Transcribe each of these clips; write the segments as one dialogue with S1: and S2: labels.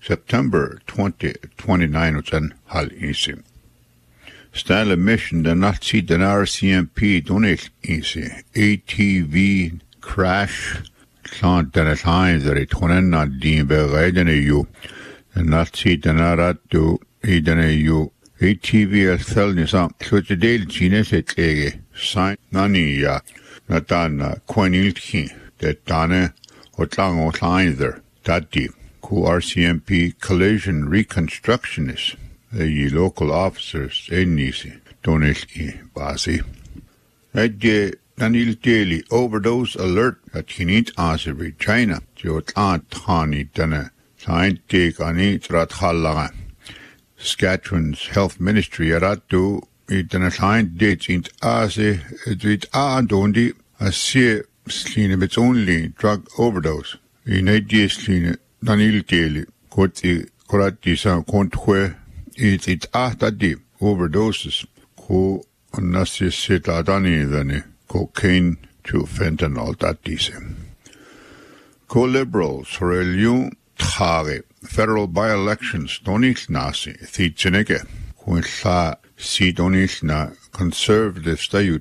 S1: September 2029 utan hal easy. Stanley mission the Nazi den RCMP donate easy. ATV crash clan den at hines that it one not deem bereiden you. The Nazi den aratu eden you. ATV al thelnisa so the del genetic ege sign nani ya natana quinilki that dane otlang otlander that deep. RCMP collision reconstructionists, the local officers, Enisi, Donetski, Basi. Edge Daniel Daily overdose alert at Hinit Asiri, China, Jot Antani Dana, Scientific Anitrat Halaga. Saskatchewan's Health Ministry Aratu, Itana signed dates in Asi, it Adondi, a sea sleen its only drug overdose. In Edge sleen. Daniel Daly, Koti Koratisa Kontwe, it after deep overdoses, ko Nasi Sitadani than cocaine to fentanyl that decent. Co liberals for Eliu Tare, federal by elections, Donich Nasi, Thicheneke, Kuinsa, Si Donichna, conservatives, Dayu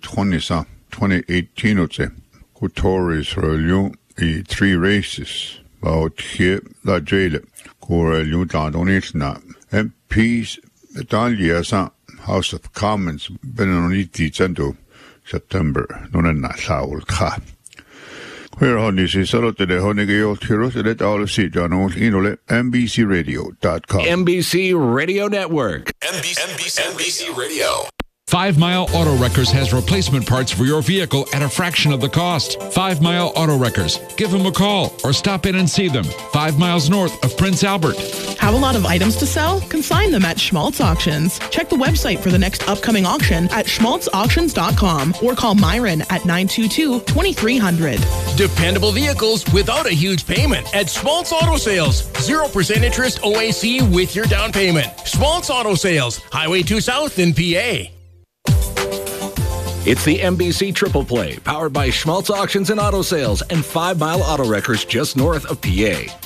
S1: 2018, ko Tories for Eliu, 3 races. About here, la jail, Cora Lutan Donitna, MPs, Italia, House of Commons, Benoniti Cento, September, Nona Saul Ka. Where on this is sort of the Honegio Tiros, let all see John Inole, NBCRadio.com.
S2: NBC Radio Network.
S3: NBC Radio.
S4: 5 Mile Auto Wreckers has replacement parts for your vehicle at a fraction of the cost. 5 Mile Auto Wreckers. Give them a call or stop in and see them. 5 miles north of Prince Albert.
S5: Have a lot of items to sell? Consign them at Schmaltz Auctions. Check the website for the next upcoming auction at schmaltzauctions.com or call Myron at 922-2300.
S6: Dependable vehicles without a huge payment at Schmaltz Auto Sales. 0% interest OAC with your down payment. Schmaltz Auto Sales, Highway 2 South in PA.
S2: It's the NBC Triple Play, powered by Schmaltz Auctions and Auto Sales and 5 Mile Auto Wreckers just north of PA.